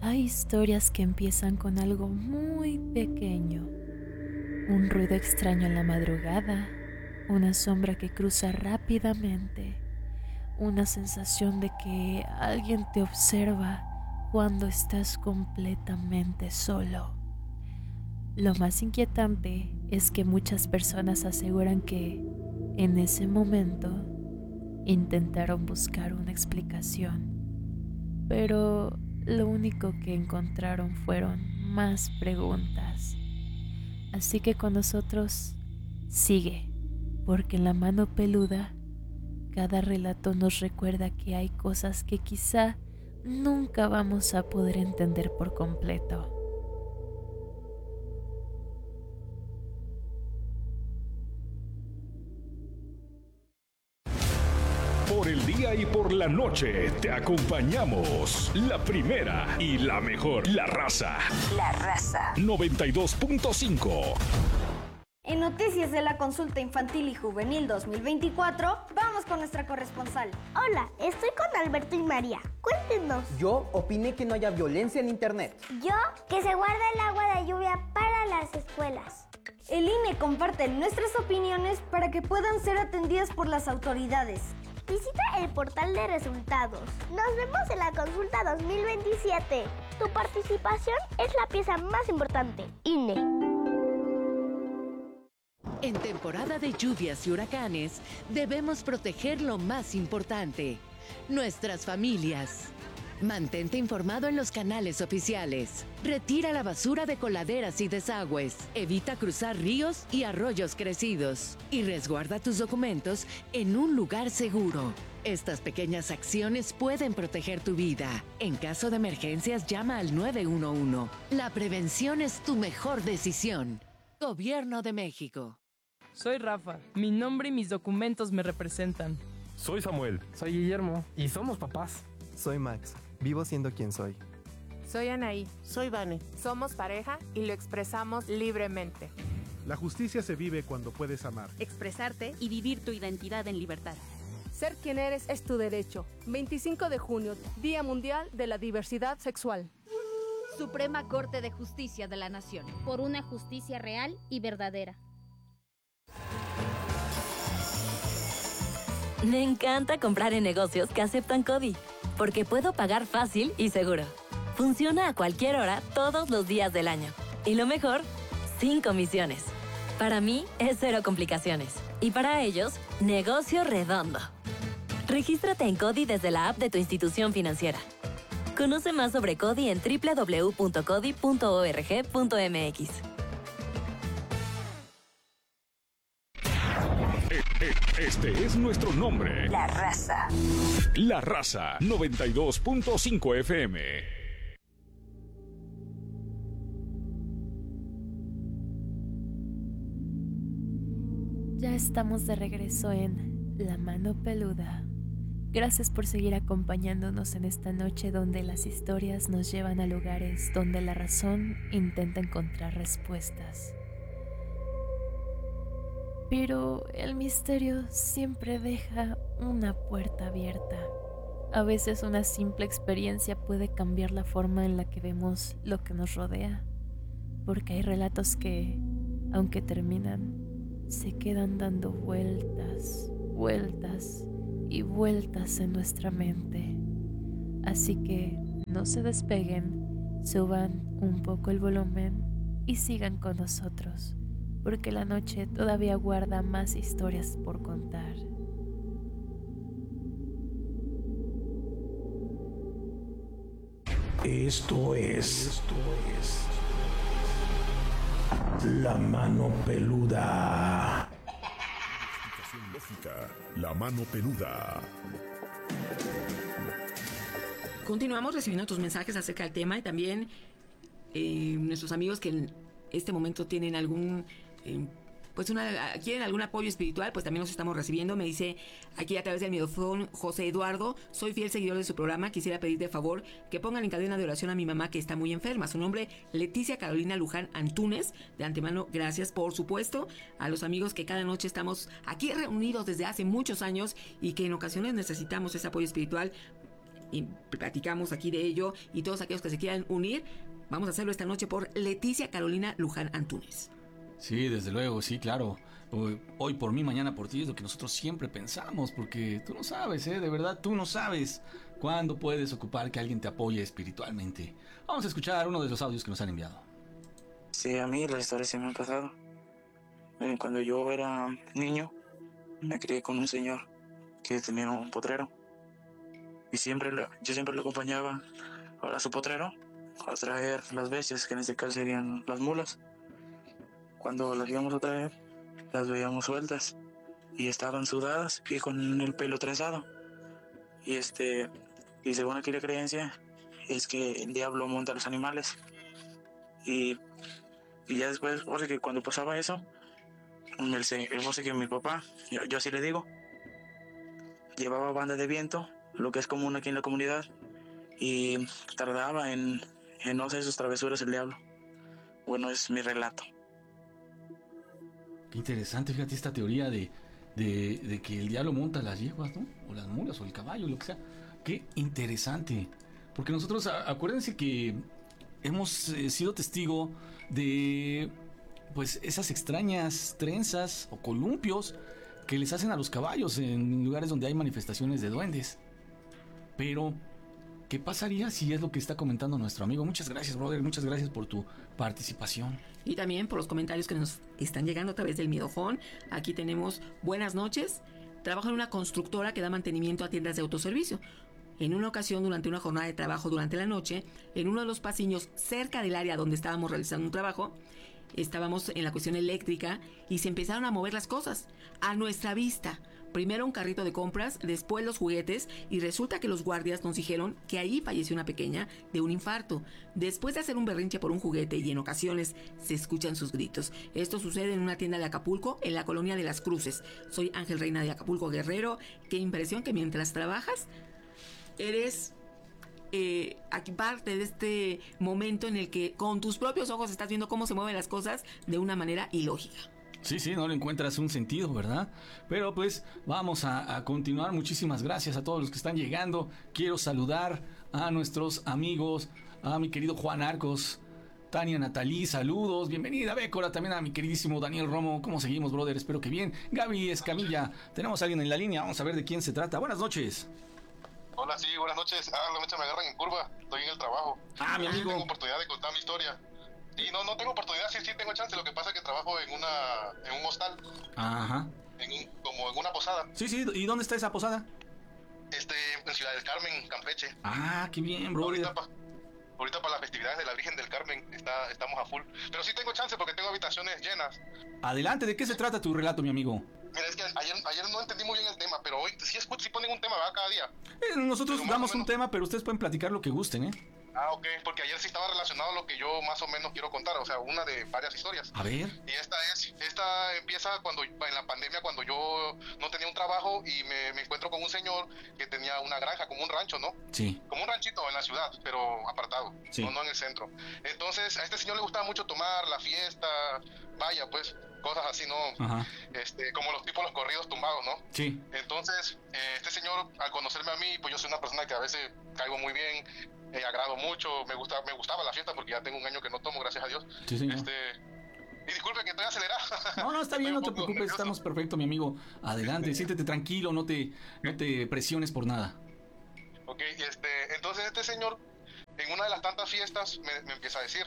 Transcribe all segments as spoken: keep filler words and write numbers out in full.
Hay historias que empiezan con algo muy pequeño, un ruido extraño en la madrugada, una sombra que cruza rápidamente, una sensación de que alguien te observa cuando estás completamente solo. Lo más inquietante es que muchas personas aseguran que, en ese momento, intentaron buscar una explicación, pero lo único que encontraron fueron más preguntas. Así que con nosotros, sigue, porque en La Mano Peluda, cada relato nos recuerda que hay cosas que quizá nunca vamos a poder entender por completo. Por el día y por la noche te acompañamos. La primera y la mejor. La Raza. La Raza. noventa y dos punto cinco. En Noticias de la Consulta Infantil y Juvenil dos mil veinticuatro, vamos con nuestra corresponsal. Hola, estoy con Alberto y María. Cuéntenos. Yo opiné que no haya violencia en internet. Yo, que se guarda el agua de lluvia para las escuelas. El I N E comparte nuestras opiniones para que puedan ser atendidas por las autoridades. Visita el portal de resultados. Nos vemos en la consulta dos mil veintisiete. Tu participación es la pieza más importante. I N E. En temporada de lluvias y huracanes, debemos proteger lo más importante, nuestras familias. Mantente informado en los canales oficiales. Retira la basura de coladeras y desagües. Evita cruzar ríos y arroyos crecidos. Y resguarda tus documentos en un lugar seguro. Estas pequeñas acciones pueden proteger tu vida. En caso de emergencias, llama al nueve uno uno. La prevención es tu mejor decisión. Gobierno de México. Soy Rafa. Mi nombre y mis documentos me representan. Soy Samuel. Soy Guillermo. Y somos papás. Soy Max. Vivo siendo quien soy. Soy Anaí. Soy Vane. Somos pareja y lo expresamos libremente. La justicia se vive cuando puedes amar, expresarte y vivir tu identidad en libertad. Ser quien eres es tu derecho. veinticinco de junio, Día Mundial de la Diversidad Sexual. Suprema Corte de Justicia de la Nación. Por una justicia real y verdadera. Me encanta comprar en negocios que aceptan CODI, porque puedo pagar fácil y seguro. Funciona a cualquier hora, todos los días del año. Y lo mejor, sin comisiones. Para mí, es cero complicaciones. Y para ellos, negocio redondo. Regístrate en CODI desde la app de tu institución financiera. Conoce más sobre CODI en doble u doble u doble u punto codi punto org punto m x. Este es nuestro nombre. La Raza. La Raza noventa y dos punto cinco F M. Ya estamos de regreso en La Mano Peluda. Gracias por seguir acompañándonos en esta noche donde las historias nos llevan a lugares donde la razón intenta encontrar respuestas. Pero el misterio siempre deja una puerta abierta. A veces una simple experiencia puede cambiar la forma en la que vemos lo que nos rodea, porque hay relatos que, aunque terminan, se quedan dando vueltas, vueltas y vueltas en nuestra mente. Así que no se despeguen, suban un poco el volumen y sigan con nosotros, porque la noche todavía guarda más historias por contar. Esto es, Esto es La Mano Peluda. Lógica, La Mano Peluda. Continuamos recibiendo tus mensajes acerca del tema y también eh, nuestros amigos que en este momento tienen algún eh, pues una quieren algún apoyo espiritual, pues también los estamos recibiendo. Me dice aquí a través del micrófono José Eduardo: soy fiel seguidor de su programa, quisiera pedirte de favor que pongan en cadena de oración a mi mamá que está muy enferma. Su nombre, Leticia Carolina Luján Antúnez. De antemano, gracias, por supuesto, a los amigos que cada noche estamos aquí reunidos desde hace muchos años y que en ocasiones necesitamos ese apoyo espiritual. y platicamos aquí de ello, y todos aquellos que se quieran unir, vamos a hacerlo esta noche por Leticia Carolina Luján Antúnez. Sí, desde luego, sí, claro. Hoy, hoy por mí, mañana por ti, es lo que nosotros siempre pensamos, porque tú no sabes, ¿eh? De verdad, tú no sabes cuándo puedes ocupar que alguien te apoye espiritualmente. Vamos a escuchar uno de los audios que nos han enviado. Sí, a mí las historias se me han pasado. Eh, Cuando yo era niño, me crié con un señor que tenía un potrero. Y siempre lo- yo siempre lo acompañaba a su potrero a traer las bestias, que en este caso serían las mulas. Cuando las íbamos a traer, las veíamos sueltas y estaban sudadas y con el pelo trenzado. Y este, y según aquí la creencia, es que el diablo monta a los animales. Y, y ya después, o sea que cuando pasaba eso, el, se- o sea que mi papá, yo, yo así le digo, llevaba banda de viento, lo que es común aquí en la comunidad, y tardaba en, en no hacer sus travesuras el diablo. Bueno, es mi relato. Qué interesante, fíjate esta teoría de, de, de que el diablo monta las yeguas, ¿no? O las mulas, o el caballo, lo que sea. Qué interesante. Porque nosotros, a- acuérdense que hemos eh, sido testigo de, pues, esas extrañas trenzas o columpios que les hacen a los caballos en lugares donde hay manifestaciones de duendes. Pero, ¿qué pasaría si es lo que está comentando nuestro amigo? Muchas gracias, brother. Muchas gracias por tu participación. Y también por los comentarios que nos están llegando a través del Miedofón. Aquí tenemos: buenas noches. Trabajo en una constructora que da mantenimiento a tiendas de autoservicio. En una ocasión, durante una jornada de trabajo durante la noche, en uno de los pasillos cerca del área donde estábamos realizando un trabajo, estábamos en la cuestión eléctrica y se empezaron a mover las cosas a nuestra vista. Primero un carrito de compras, después los juguetes, y resulta que los guardias nos dijeron que ahí falleció una pequeña de un infarto, después de hacer un berrinche por un juguete, y en ocasiones se escuchan sus gritos. Esto sucede en una tienda de Acapulco, en la colonia de Las Cruces. Soy Ángel Reina de Acapulco, Guerrero. Qué impresión que mientras trabajas, eres eh, aquí parte de este momento en el que con tus propios ojos estás viendo cómo se mueven las cosas de una manera ilógica. Sí, sí, no le encuentras un sentido, ¿verdad? Pero pues vamos a, a continuar. Muchísimas gracias a todos los que están llegando. Quiero saludar a nuestros amigos, a mi querido Juan Arcos, Tania Natalí, saludos, bienvenida Bécora, también a mi queridísimo Daniel Romo. ¿Cómo seguimos, brother? Espero que bien. Gaby Escamilla, tenemos a alguien en la línea, vamos a ver de quién se trata. Buenas noches. Hola, sí, buenas noches. Ah, la noche me agarran en curva, estoy en el trabajo. Ah, mi amigo. Tengo oportunidad de contar mi historia. Sí, no, no tengo oportunidad, sí, sí tengo chance. Lo que pasa es que trabajo en una, en un hostal, Ajá. en un, como en una posada. Sí, sí, ¿y dónde está esa posada? Este, en Ciudad del Carmen, Campeche. Ah, qué bien, brother. Ahorita, pa, ahorita para las festividades de la Virgen del Carmen está, estamos a full. Pero sí tengo chance porque tengo habitaciones llenas. Adelante, ¿de qué se trata tu relato, mi amigo? Mira, es que ayer, ayer no entendí muy bien el tema, pero hoy sí, escucho, sí ponen un tema, ¿verdad? Cada día. Eh, nosotros Pero más damos o menos- un tema, pero ustedes pueden platicar lo que gusten, ¿eh? Ah, ok, porque ayer sí estaba relacionado a lo que yo más o menos quiero contar, o sea, una de varias historias. A ver. Y esta es, esta empieza cuando, en la pandemia, cuando yo no tenía un trabajo y me, me encuentro con un señor que tenía una granja, como un rancho, ¿no? Sí. Como un ranchito en la ciudad, pero apartado, Sí. no, no en el centro. Entonces, a este señor le gustaba mucho tomar, la fiesta, vaya, pues, cosas así, ¿no? Ajá. Este, como los tipos, los corridos tumbados, ¿no? Sí. Entonces, eh, este señor, al conocerme a mí, pues yo soy una persona que a veces caigo muy bien, eh, agrado mucho, me gusta, me gustaba la fiesta porque ya tengo un año que no tomo, gracias a Dios. Sí, señor. Este, y disculpe que estoy acelerado. No, no, está bien, no te preocupes, estamos perfecto, mi amigo. Adelante, siéntete tranquilo, no te, no te presiones por nada. Ok, y este, entonces este señor, en una de las tantas fiestas, me, me empieza a decir,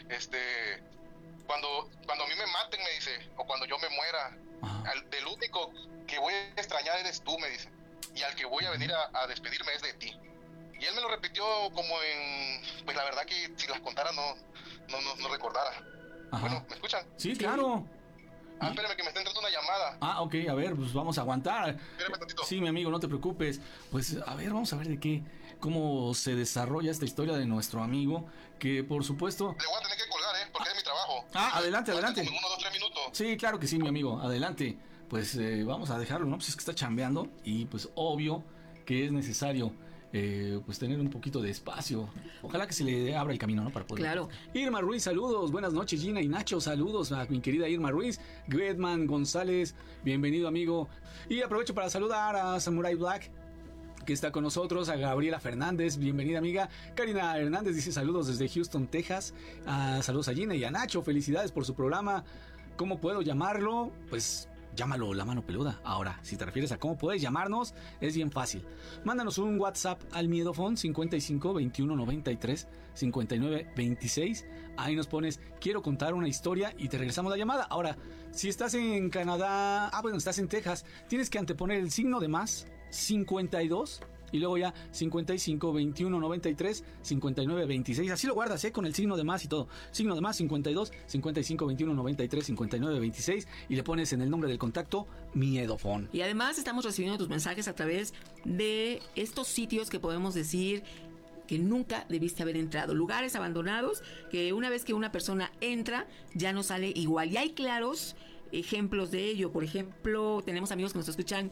este, cuando, cuando a mí me maten, me dice, o cuando yo me muera, al, del único que voy a extrañar eres tú, me dice, y al que voy a venir a, a despedirme es de ti. Y él me lo repitió como en, pues la verdad que si las contara no, no, no, no recordara. Ajá. Bueno, ¿me escuchan? Sí, claro. Ah, espérame que me está entrando una llamada. Ah, ok, a ver, pues vamos a aguantar. Espérame tantito. Sí, mi amigo, no te preocupes. Pues, a ver, vamos a ver de qué, cómo se desarrolla esta historia de nuestro amigo, que por supuesto... Le voy a tener que colgar, ¿eh? Porque es mi trabajo. Ah, adelante, adelante. Como en uno, dos, tres minutos. Sí, claro que sí, mi amigo, adelante. Pues eh, vamos a dejarlo, ¿no? Pues es que está chambeando y pues obvio que es necesario eh, pues tener un poquito de espacio. Ojalá que se le abra el camino, ¿no? Para poder... Claro. Irma Ruiz, saludos. Buenas noches, Gina y Nacho. Saludos a mi querida Irma Ruiz. Gretman González, bienvenido, amigo. Y aprovecho para saludar a Samurai Black. que está con nosotros, a Gabriela Fernández, bienvenida amiga. Karina Hernández dice saludos desde Houston, Texas. Uh, saludos a Gina y a Nacho, felicidades por su programa. ¿Cómo puedo llamarlo? Pues llámalo La Mano Peluda. Ahora, si te refieres a cómo puedes llamarnos, es bien fácil. Mándanos un WhatsApp al Miedofón cincuenta y cinco veintiuno noventa y tres cincuenta y nueve veintiséis. Ahí nos pones, quiero contar una historia y te regresamos la llamada. Ahora, si estás en Canadá, ah bueno, estás en Texas, tienes que anteponer el signo de más cincuenta y dos y luego ya cincuenta y cinco veintiuno noventa y tres cincuenta y nueve veintiséis. Así lo guardas, ¿eh? Con el signo de más y todo. Signo de más cincuenta y dos cincuenta y cinco veintiuno noventa y tres cincuenta y nueve veintiséis y le pones en el nombre del contacto Miedofón. Y además estamos recibiendo tus mensajes a través de estos sitios que podemos decir que nunca debiste haber entrado. Lugares abandonados que una vez que una persona entra ya no sale igual. Y hay claros ejemplos de ello. Por ejemplo, tenemos amigos que nos escuchan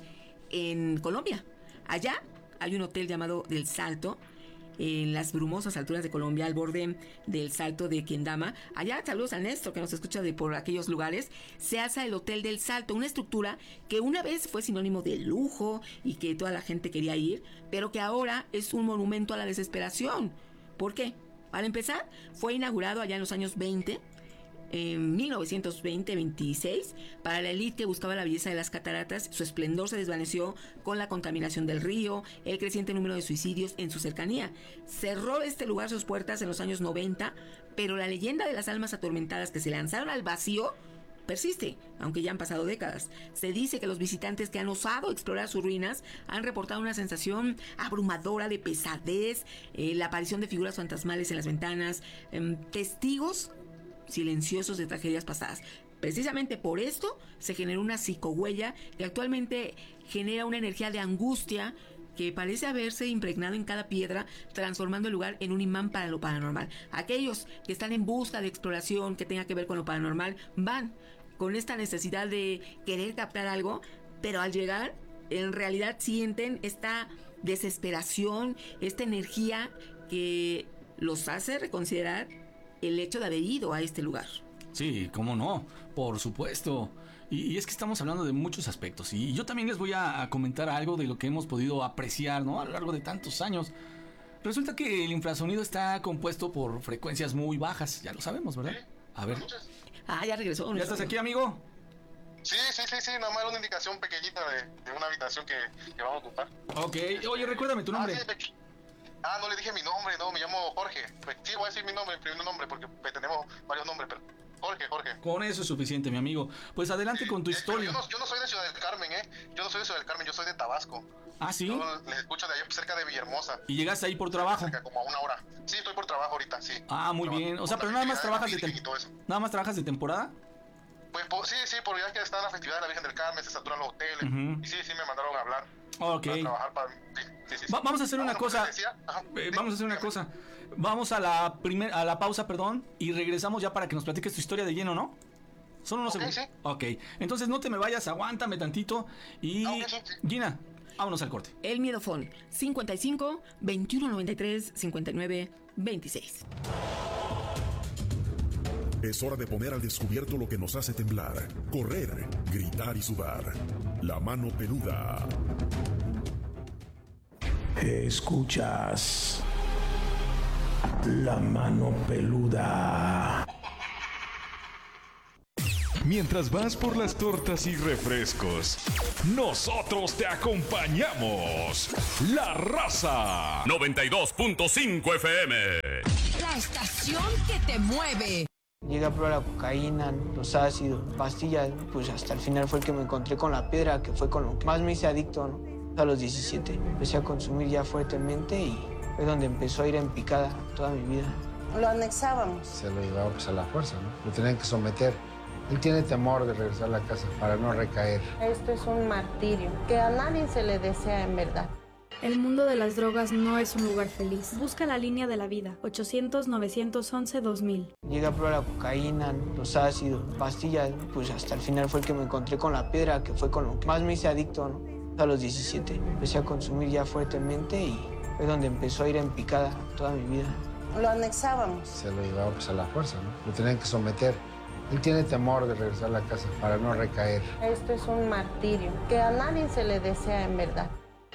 en Colombia. Allá hay un hotel llamado Del Salto, en las brumosas alturas de Colombia, al borde del Salto de Quendama. Allá, saludos a Néstor, que nos escucha de por aquellos lugares. Se alza el Hotel Del Salto, una estructura que una vez fue sinónimo de lujo y que toda la gente quería ir, pero que ahora es un monumento a la desesperación. ¿Por qué? Para empezar, fue inaugurado allá en los años veinte, en mil novecientos veinte veintiséis, para la élite que buscaba la belleza de las cataratas. Su esplendor se desvaneció con la contaminación del río, el creciente número de suicidios en su cercanía. Cerró este lugar sus puertas en los años noventa, pero la leyenda de las almas atormentadas que se lanzaron al vacío persiste, aunque ya han pasado décadas. Se dice que los visitantes que han osado explorar sus ruinas han reportado una sensación abrumadora de pesadez, eh, la aparición de figuras fantasmales en las ventanas, eh, testigos silenciosos de tragedias pasadas. Precisamente por esto se generó una psicohuella que actualmente genera una energía de angustia que parece haberse impregnado en cada piedra, transformando el lugar en un imán para lo paranormal. Aquellos que están en busca de exploración que tenga que ver con lo paranormal van con esta necesidad de querer captar algo, pero al llegar en realidad sienten esta desesperación, esta energía que los hace reconsiderar el hecho de haber ido a este lugar. Sí, cómo no, por supuesto. Y, y es que estamos hablando de muchos aspectos. Y yo también les voy a, a comentar algo de lo que hemos podido apreciar, ¿no? A lo largo de tantos años. Resulta que el infrasonido está compuesto por frecuencias muy bajas. Ya lo sabemos, ¿verdad? A ver. Ah, ya regresó. ¿Ya estás aquí, amigo? Sí, sí, sí, sí, nada más una indicación pequeñita de, de una habitación que, que vamos a ocupar. Ok, oye, recuérdame tu nombre. Ah, sí, Ah, no le dije mi nombre, no, me llamo Jorge. Pues sí, voy a decir mi nombre, mi primer nombre, porque pues, tenemos varios nombres, pero Jorge, Jorge. Con eso es suficiente, mi amigo. Pues adelante con tu eh, historia. Yo no, yo no soy de Ciudad del Carmen, ¿eh? Yo no soy de Ciudad del Carmen, yo soy de Tabasco. Ah, ¿sí? Yo les escucho de allá cerca de Villahermosa. ¿Y llegaste ahí por trabajo? Cerca, como a una hora. Sí, estoy por trabajo ahorita, sí. Ah, muy bien. O sea, pero nada más trabajas de temporada. ¿Nada más trabajas de temporada? Pues po sí, sí, porque ya que está en la festividad de la Virgen del Carmen, se saturan los hoteles. Uh-huh. Y sí, sí, me mandaron a hablar. Ok. Para trabajar para... Sí, sí, sí, sí. Va vamos a hacer ah, una bueno, cosa. Eh, vamos a hacer una cosa. Vamos a la primer, a la pausa, perdón, y regresamos ya para que nos platiques tu historia de lleno, ¿no? Son unos okay, segundos. Sí. Ok. Entonces no te me vayas, aguántame tantito. Y okay, sí, sí. Gina, vámonos al corte. El Miedofón cincuenta y cinco veintiuno noventa y tres cincuenta y nueve veintiséis. Es hora de poner al descubierto lo que nos hace temblar, correr, gritar y sudar. La Mano Peluda. Escuchas La Mano Peluda. Mientras vas por las tortas y refrescos, nosotros te acompañamos. La Raza noventa y dos punto cinco F M. La estación que te mueve. Llegué a probar la cocaína, los ácidos, pastillas, pues hasta el final fue el que me encontré con la piedra, que fue con lo que más me hice adicto, ¿no? A los diecisiete empecé a consumir ya fuertemente y es donde empezó a ir en picada toda mi vida. Lo anexábamos. Se lo llevaba pues a la fuerza, ¿no? Lo tenían que someter. Él tiene temor de regresar a la casa para no recaer. Esto es un martirio que a nadie se le desea en verdad. El mundo de las drogas no es un lugar feliz. Busca la línea de la vida. ochocientos novecientos once dos mil. Llegué a probar la cocaína, los ácidos, pastillas, pues hasta el final fue el que me encontré con la piedra, que fue con lo que más me hice adicto, ¿no? A los diecisiete empecé a consumir ya fuertemente y es donde empezó a ir en picada toda mi vida. Lo anexábamos. Se lo llevaba pues a la fuerza, ¿no? Lo tenían que someter. Él tiene temor de regresar a la casa para no recaer. Esto es un martirio que a nadie se le desea en verdad.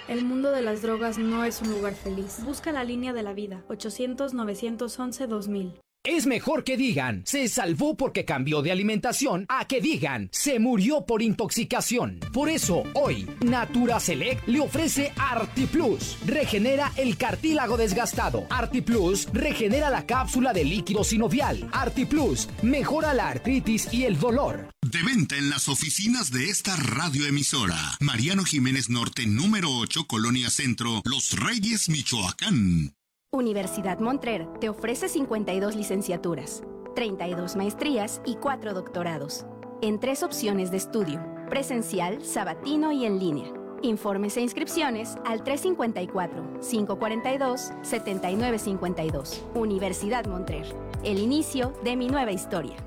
El mundo de las drogas no es un lugar feliz. Busca la línea de la vida. ochocientos, novecientos once, dos mil. Es mejor que digan, se salvó porque cambió de alimentación, a que digan, se murió por intoxicación. Por eso, hoy, Natura Select le ofrece ArtiPlus. Regenera el cartílago desgastado. ArtiPlus regenera la cápsula de líquido sinovial. ArtiPlus mejora la artritis y el dolor. De venta en las oficinas de esta radioemisora. Mariano Jiménez Norte, número ocho, Colonia Centro, Los Reyes, Michoacán. Universidad Montrer te ofrece cincuenta y dos licenciaturas, treinta y dos maestrías y cuatro doctorados, en tres opciones de estudio, presencial, sabatino y en línea. Informes e inscripciones al tres cinco cuatro, cinco cuatro dos, siete nueve cinco dos. Universidad Montrer, el inicio de mi nueva historia.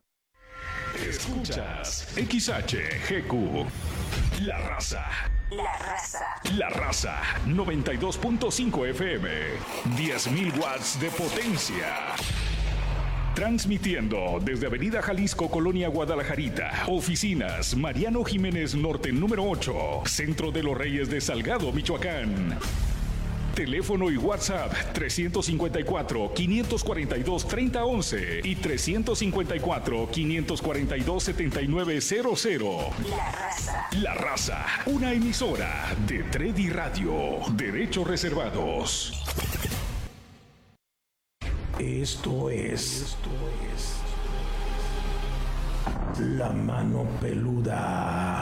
Escuchas X H G Q, La Raza. La Raza. La Raza, noventa y dos punto cinco F M, diez mil watts de potencia. Transmitiendo desde Avenida Jalisco, Colonia Guadalajarita. Oficinas Mariano Jiménez Norte, número ocho, Centro de los Reyes de Salgado, Michoacán. Teléfono y WhatsApp tres cinco cuatro, cinco cuatro dos, tres cero uno uno y tres cinco cuatro, cinco cuatro dos, siete nueve cero cero. La Raza. La Raza, una emisora de Tredi Radio. Derechos reservados. Esto es, Esto es La Mano Peluda.